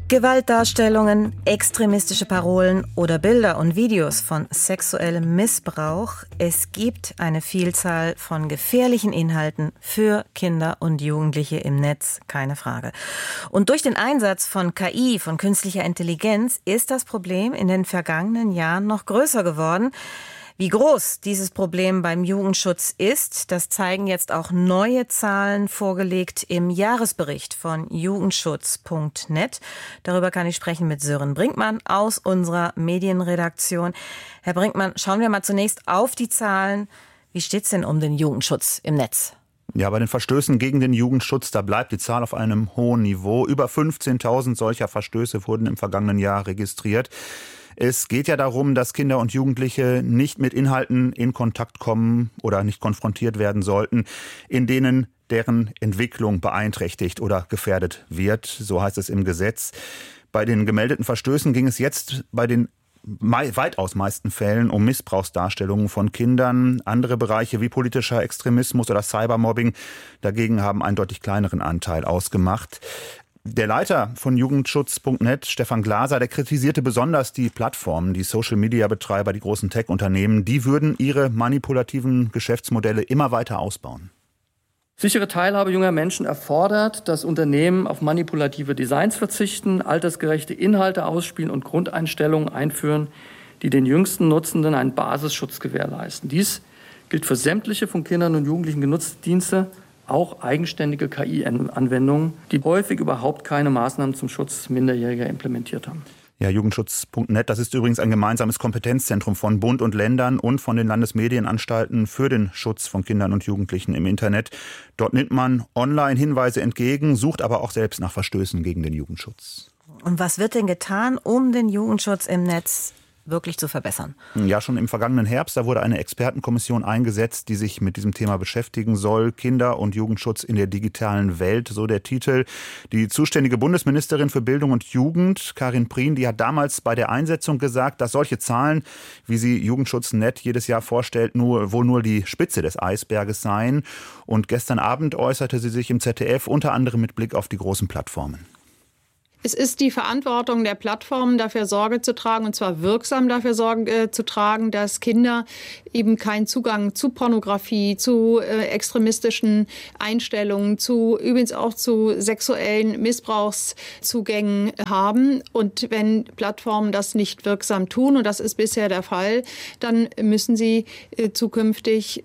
Gewaltdarstellungen, extremistische Parolen oder Bilder und Videos von sexuellem Missbrauch. Es gibt eine Vielzahl von gefährlichen Inhalten für Kinder und Jugendliche im Netz, keine Frage. Und durch den Einsatz von KI, von künstlicher Intelligenz, ist das Problem in den vergangenen Jahren noch größer geworden. Wie groß dieses Problem beim Jugendschutz ist, das zeigen jetzt auch neue Zahlen vorgelegt im Jahresbericht von jugendschutz.net. Darüber kann ich sprechen mit Sören Brinkmann aus unserer Medienredaktion. Herr Brinkmann, schauen wir mal zunächst auf die Zahlen. Wie steht's denn um den Jugendschutz im Netz? Ja, bei den Verstößen gegen den Jugendschutz, da bleibt die Zahl auf einem hohen Niveau. Über 15.000 solcher Verstöße wurden im vergangenen Jahr registriert. Es geht ja darum, dass Kinder und Jugendliche nicht mit Inhalten in Kontakt kommen oder nicht konfrontiert werden sollten, in denen deren Entwicklung beeinträchtigt oder gefährdet wird. So heißt es im Gesetz. Bei den gemeldeten Verstößen ging es jetzt bei den weitaus meisten Fällen um Missbrauchsdarstellungen von Kindern. Andere Bereiche wie politischer Extremismus oder Cybermobbing dagegen haben einen deutlich kleineren Anteil ausgemacht. Der Leiter von Jugendschutz.net, Stefan Glaser, der kritisierte besonders die Plattformen, die Social-Media-Betreiber, die großen Tech-Unternehmen. Die würden ihre manipulativen Geschäftsmodelle immer weiter ausbauen. Sichere Teilhabe junger Menschen erfordert, dass Unternehmen auf manipulative Designs verzichten, altersgerechte Inhalte ausspielen und Grundeinstellungen einführen, die den jüngsten Nutzenden einen Basisschutz gewährleisten. Dies gilt für sämtliche von Kindern und Jugendlichen genutzte Dienste, auch eigenständige KI-Anwendungen, die häufig überhaupt keine Maßnahmen zum Schutz Minderjähriger implementiert haben. Ja, Jugendschutz.net, das ist übrigens ein gemeinsames Kompetenzzentrum von Bund und Ländern und von den Landesmedienanstalten für den Schutz von Kindern und Jugendlichen im Internet. Dort nimmt man online Hinweise entgegen, sucht aber auch selbst nach Verstößen gegen den Jugendschutz. Und was wird denn getan, um den Jugendschutz im Netz wirklich zu verbessern? Ja, schon im vergangenen Herbst, da wurde eine Expertenkommission eingesetzt, die sich mit diesem Thema beschäftigen soll. Kinder- und Jugendschutz in der digitalen Welt, so der Titel. Die zuständige Bundesministerin für Bildung und Jugend, Karin Prien, die hat damals bei der Einsetzung gesagt, dass solche Zahlen, wie sie Jugendschutz.net jedes Jahr vorstellt, wohl nur die Spitze des Eisberges seien. Und gestern Abend äußerte sie sich im ZDF unter anderem mit Blick auf die großen Plattformen. Es ist die Verantwortung der Plattformen, dafür Sorge zu tragen, und zwar wirksam dafür Sorge zu tragen, dass Kinder eben keinen Zugang zu Pornografie, zu extremistischen Einstellungen, übrigens auch zu sexuellen Missbrauchszugängen haben. Und wenn Plattformen das nicht wirksam tun, und das ist bisher der Fall, dann müssen sie zukünftig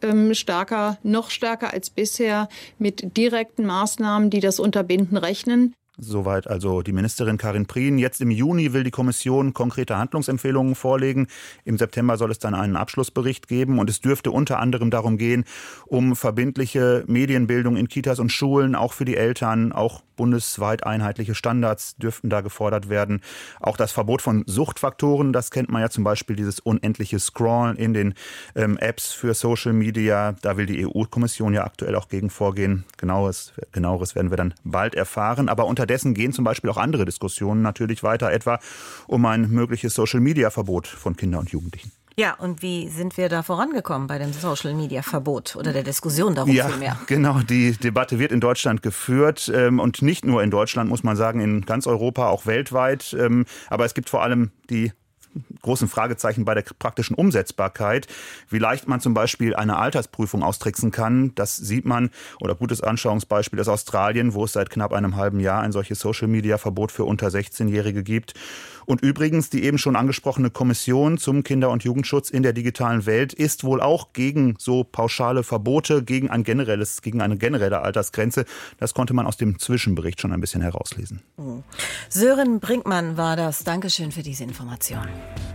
noch stärker als bisher mit direkten Maßnahmen, die das unterbinden, rechnen. Soweit also die Ministerin Karin Prien. Jetzt im Juni will die Kommission konkrete Handlungsempfehlungen vorlegen. Im September soll es dann einen Abschlussbericht geben. Und es dürfte unter anderem darum gehen, um verbindliche Medienbildung in Kitas und Schulen, auch für die Eltern, auch bundesweit einheitliche Standards dürften da gefordert werden. Auch das Verbot von Suchtfaktoren, das kennt man ja zum Beispiel, dieses unendliche Scrollen in den Apps für Social Media. Da will die EU-Kommission ja aktuell auch gegen vorgehen. Genaueres werden wir dann bald erfahren. Aber unterdessen gehen zum Beispiel auch andere Diskussionen natürlich weiter, etwa um ein mögliches Social-Media-Verbot von Kindern und Jugendlichen. Ja, und wie sind wir da vorangekommen bei dem Social-Media-Verbot oder der Diskussion darum vielmehr? Ja, genau. Die Debatte wird in Deutschland geführt und nicht nur in Deutschland, muss man sagen, in ganz Europa, auch weltweit. Aber es gibt vor allem die großen Fragezeichen bei der praktischen Umsetzbarkeit, wie leicht man zum Beispiel eine Altersprüfung austricksen kann. Das sieht man, oder gutes Anschauungsbeispiel ist Australien, wo es seit knapp einem halben Jahr ein solches Social-Media-Verbot für unter 16-Jährige gibt. Und übrigens, die eben schon angesprochene Kommission zum Kinder- und Jugendschutz in der digitalen Welt ist wohl auch gegen so pauschale Verbote, gegen eine generelle Altersgrenze. Das konnte man aus dem Zwischenbericht schon ein bisschen herauslesen. Sören Brinkmann war das. Dankeschön für diese Information.